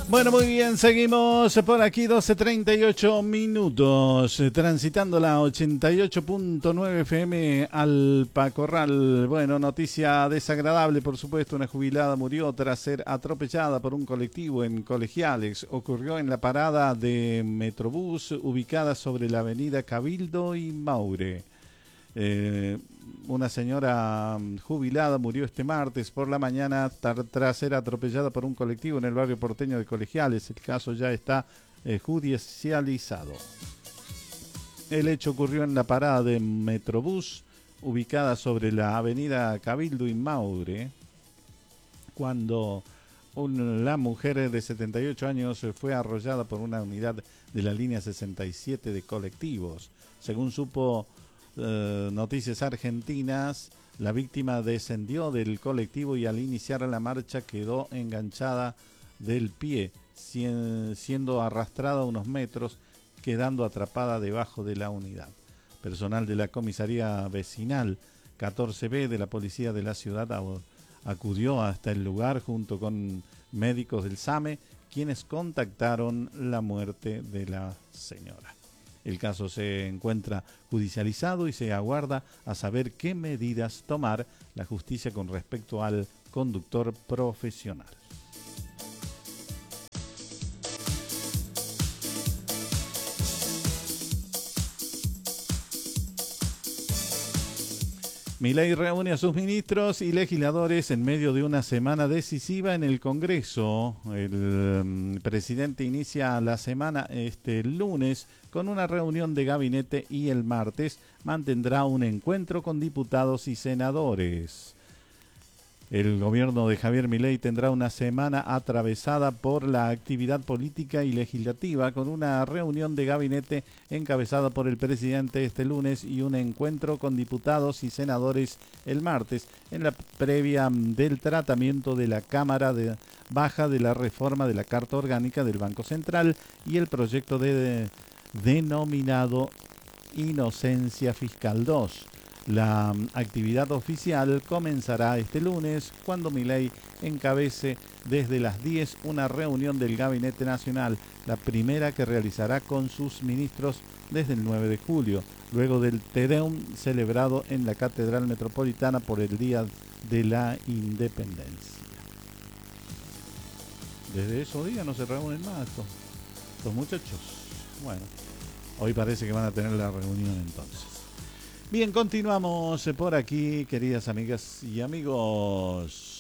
Bueno, muy bien, seguimos por aquí, 12:38 minutos, transitando la 88.9 FM Alpacorral. Bueno, noticia desagradable, por supuesto, una jubilada murió tras ser atropellada por un colectivo en Colegiales. Ocurrió en la parada de Metrobús ubicada sobre la avenida Cabildo y Maure. Una señora jubilada murió este martes por la mañana tras ser atropellada por un colectivo en el barrio porteño de Colegiales. El caso ya está judicializado. El hecho ocurrió en la parada de Metrobús ubicada sobre la avenida Cabildo y Maure, cuando la mujer de 78 años fue arrollada por una unidad de la línea 67 de colectivos. Según supo Noticias Argentinas, la víctima descendió del colectivo y al iniciar la marcha quedó enganchada del pie, siendo arrastrada unos metros, quedando atrapada debajo de la unidad. Personal de la comisaría vecinal 14B de la policía de la ciudad acudió hasta el lugar junto con médicos del SAME, quienes contactaron la muerte de la señora. El caso se encuentra judicializado y se aguarda a saber qué medidas tomar la justicia con respecto al conductor profesional. Milei reúne a sus ministros y legisladores en medio de una semana decisiva en el Congreso. El presidente inicia la semana este lunes con una reunión de gabinete y el martes mantendrá un encuentro con diputados y senadores. El gobierno de Javier Milei tendrá una semana atravesada por la actividad política y legislativa, con una reunión de gabinete encabezada por el presidente este lunes y un encuentro con diputados y senadores el martes, en la previa del tratamiento de la Cámara Baja de la reforma de la Carta Orgánica del Banco Central y el proyecto denominado Inocencia Fiscal 2. La actividad oficial comenzará este lunes cuando Milei encabece desde las 10 una reunión del Gabinete Nacional, la primera que realizará con sus ministros desde el 9 de julio, luego del Te Deum celebrado en la Catedral Metropolitana por el Día de la Independencia. Desde esos días no se reúnen más estos muchachos. Bueno, hoy parece que van a tener la reunión entonces. Bien, continuamos por aquí, queridas amigas y amigos.